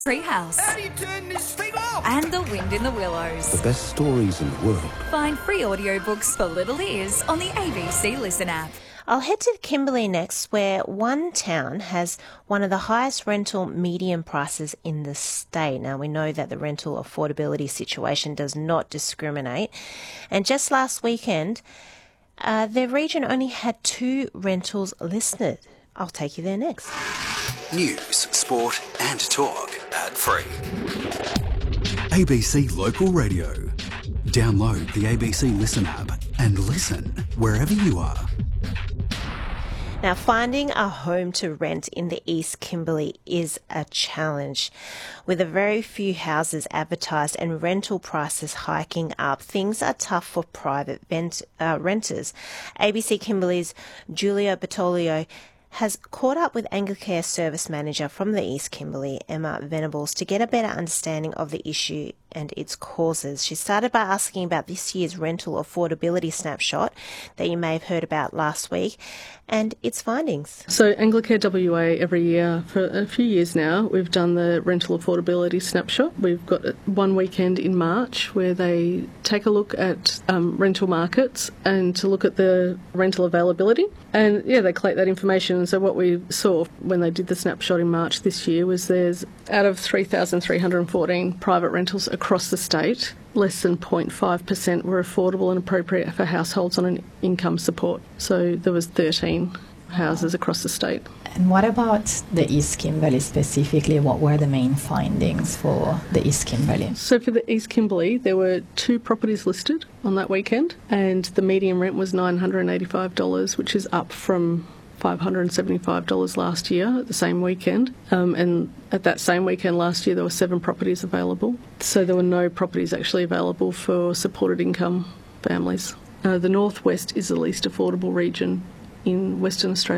Treehouse. How do you turn this thing off? And The Wind in the Willows. The best stories in the world. Find free audiobooks for little ears on the ABC Listen app. I'll head to Kimberley next, where one town has one of the highest rental median prices in the state. Now, we know that the rental affordability situation does not discriminate. And just last weekend, the region only had 2 rentals listed. I'll take you there next. News, sport and talk ad-free. ABC Local Radio. Download the ABC Listen app and listen wherever you are. Now, finding a home to rent in the East Kimberley is a challenge. With a very few houses advertised and rental prices hiking up, things are tough for private renters. ABC Kimberley's Julia Bertoglio has caught up with Anglicare Service Manager from the East Kimberley, Emma Venables, to get a better understanding of the issue and its causes. She started by asking about this year's rental affordability snapshot that you may have heard about last week and its findings. So Anglicare WA every year for a few years now, we've done the rental affordability snapshot. We've got one weekend in March where they take a look at rental markets and to look at the rental availability. And they collect that information. And so what we saw when they did the snapshot in March this year was there's out of 3,314 private rentals across the state, less than 0.5% were affordable and appropriate for households on an income support. So there was 13 houses across the state. And what about the East Kimberley specifically? What were the main findings for the East Kimberley? So for the East Kimberley, there were 2 properties listed on that weekend, and the median rent was $985, which is up from $575 last year at the same weekend. And at that same weekend last year, there were 7 properties available. So there were no properties actually available for supported income families. The Northwest is the least affordable region in Western Australia.